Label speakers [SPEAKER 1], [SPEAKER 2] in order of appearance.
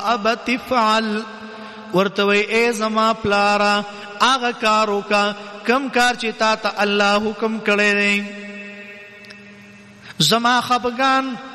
[SPEAKER 1] ابت فعل ورته وی اے زما پلارا هغه کار وکا کم کار چې تا ته الله حکم کړی دی. زما خفګان